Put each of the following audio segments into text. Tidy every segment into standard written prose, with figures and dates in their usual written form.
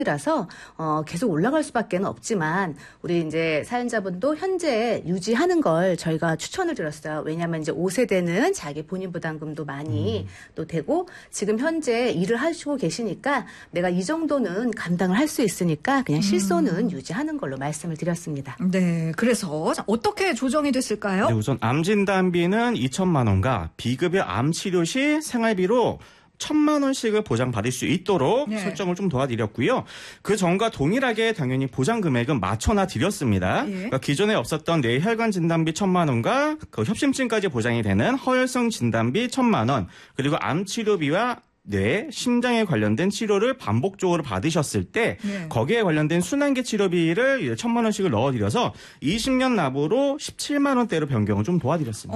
라서 계속 올라갈 수밖에 없지만 우리 이제 사연자분도 현재 유지하는 걸 저희가 추천을 드렸어요. 왜냐하면 이제 5세대는 자기 본인 부담금도 많이 또 되고 지금 현재 일을 하시고 계시니까 내가 이 정도는 감당을 할 수 있으니까 그냥 실손은 유지하는 걸로 말씀을 드렸습니다. 네, 그래서 어떻게 조정이 됐을까요? 네, 우선 암 진단비는 2천만 원과 비급여 암 치료 시 생활비로 1,000만 원씩을 보장받을 수 있도록 네. 설정을 좀 도와드렸고요. 그 전과 동일하게 당연히 보장 금액은 맞춰놔 드렸습니다. 예. 그러니까 기존에 없었던 뇌혈관 진단비 1,000만 원과 그 협심증까지 보장이 되는 허혈성 진단비 1,000만 원, 그리고 암 치료비와 뇌, 심장에 관련된 치료를 반복적으로 받으셨을 때 네. 거기에 관련된 순환계 치료비를 1,000만 원씩을 넣어드려서 20년 납으로 17만 원대로 변경을 좀 도와드렸습니다.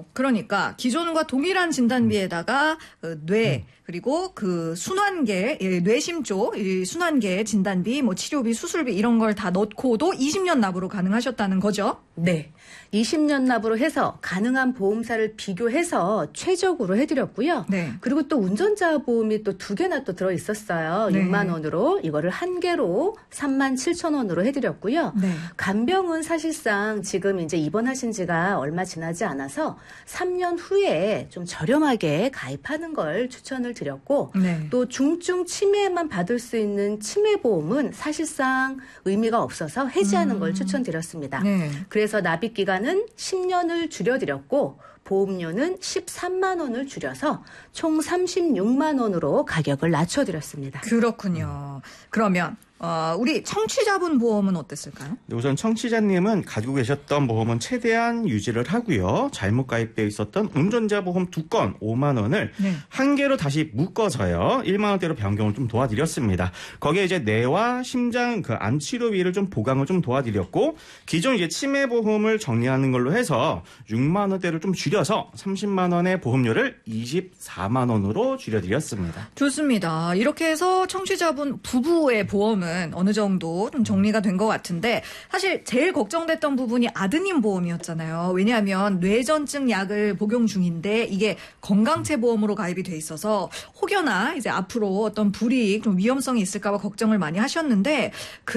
그러니까 기존과 동일한 진단비에다가 뇌 그리고 그 순환계, 뇌심 쪽 이 순환계 진단비, 뭐 치료비, 수술비 이런 걸 다 넣고도 20년 납으로 가능하셨다는 거죠? 네. 20년 납으로 해서 가능한 보험사를 비교해서 최적으로 해드렸고요. 네. 그리고 또 운전자 보험이 또 2개나 또 들어있었어요. 네. 6만 원으로 이거를 1개로 3만 7천 원으로 해드렸고요. 네. 간병은 사실상 지금 이제 입원하신 지가 얼마 지나지 않아서 3년 후에 좀 저렴하게 가입하는 걸 추천을 드렸고 네. 또 중증 치매만 받을 수 있는 치매보험은 사실상 의미가 없어서 해지하는 걸 추천드렸습니다. 네. 그래서 납입 기간은 10년을 줄여드렸고 보험료는 13만 원을 줄여서 총 36만 원으로 가격을 낮춰드렸습니다. 그렇군요. 그러면 우리 청취자분 보험은 어땠을까요? 네, 우선 청취자님은 가지고 계셨던 보험은 최대한 유지를 하고요. 잘못 가입되어 있었던 운전자 보험 2건 5만 원을 네. 1개로 다시 묶어서요. 1만 원대로 변경을 좀 도와드렸습니다. 거기에 이제 뇌와 심장 그 암 치료비를 좀 보강을 좀 도와드렸고 기존 이제 치매 보험을 정리하는 걸로 해서 6만 원대로 좀 줄여서 30만 원의 보험료를 24만 원으로 줄여드렸습니다. 좋습니다. 이렇게 해서 청취자분 부부의 보험은 어느 정도 좀 정리가 된 것 같은데 사실 제일 걱정됐던 부분이 아드님 보험이었잖아요. 왜냐하면 뇌전증 약을 복용 중인데 이게 건강체 보험으로 가입이 돼 있어서 혹여나 이제 앞으로 어떤 불이익, 좀 위험성이 있을까 봐 걱정을 많이 하셨는데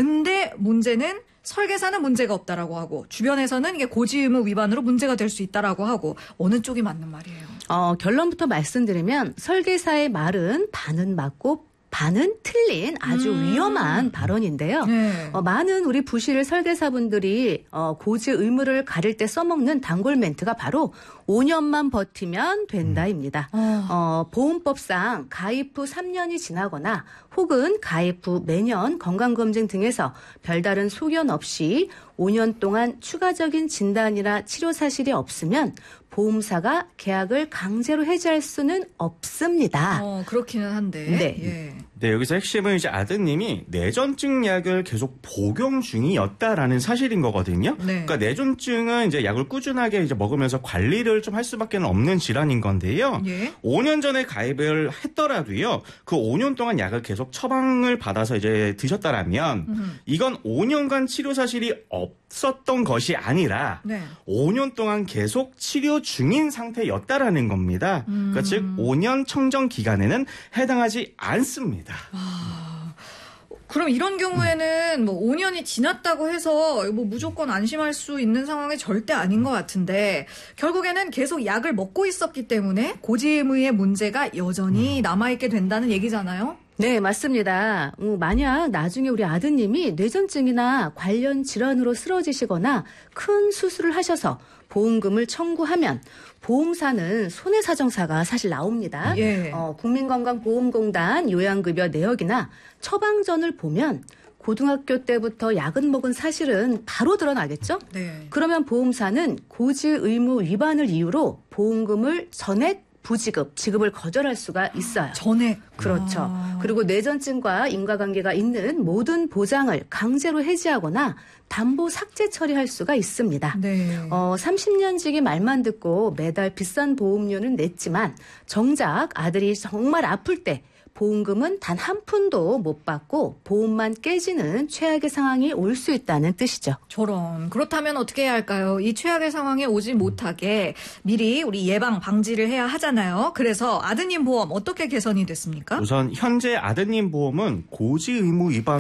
근데 문제는 설계사는 문제가 없다라고 하고 주변에서는 이게 고지 의무 위반으로 문제가 될 수 있다라고 하고 어느 쪽이 맞는 말이에요? 결론부터 말씀드리면 설계사의 말은 반은 맞고 반은 틀린 아주 위험한 발언인데요. 네. 많은 우리 부실 설계사분들이 고지 의무를 가릴 때 써먹는 단골 멘트가 바로 5년만 버티면 된다입니다. 보험법상 가입 후 3년이 지나거나 혹은 가입 후 매년 건강검진 등에서 별다른 소견 없이 5년 동안 추가적인 진단이나 치료 사실이 없으면 보험사가 계약을 강제로 해지할 수는 없습니다. 그렇기는 한데. 네. 예. 네, 여기서 핵심은 이제 아드님이 뇌전증 약을 계속 복용 중이었다라는 사실인 거거든요. 네. 그러니까 뇌전증은 이제 약을 꾸준하게 이제 먹으면서 관리를 좀 할 수밖에 없는 질환인 건데요. 예. 5년 전에 가입을 했더라도요. 그 5년 동안 약을 계속 처방을 받아서 이제 드셨다라면 이건 5년간 치료 사실이 없었던 것이 아니라 네. 5년 동안 계속 치료 중인 상태였다라는 겁니다. 그러니까 즉 5년 청정 기간에는 해당하지 않습니다. 그럼 이런 경우에는 뭐 5년이 지났다고 해서 뭐 무조건 안심할 수 있는 상황이 절대 아닌 것 같은데 결국에는 계속 약을 먹고 있었기 때문에 고지 의무의 문제가 여전히 남아있게 된다는 얘기잖아요? 네, 맞습니다. 만약 나중에 우리 아드님이 뇌전증이나 관련 질환으로 쓰러지시거나 큰 수술을 하셔서 보험금을 청구하면 보험사는 손해사정사가 사실 나옵니다. 예. 국민건강보험공단 요양급여 내역이나 처방전을 보면 고등학교 때부터 약은 먹은 사실은 바로 드러나겠죠? 네. 그러면 보험사는 고지 의무 위반을 이유로 보험금을 전액 지급을 거절할 수가 있어요. 전액. 그렇죠. 그리고 뇌전증과 인과관계가 있는 모든 보장을 강제로 해지하거나 담보 삭제 처리할 수가 있습니다. 네. 30년지기 말만 듣고 매달 비싼 보험료는 냈지만 정작 아들이 정말 아플 때 보험금은 단 한 푼도 못 받고 보험만 깨지는 최악의 상황이 올 수 있다는 뜻이죠. 저런. 그렇다면 어떻게 해야 할까요? 이 최악의 상황에 오지 못하게 미리 우리 예방 방지를 해야 하잖아요. 그래서 아드님 보험 어떻게 개선이 됐습니까? 우선 현재 아드님 보험은 고지 의무 위반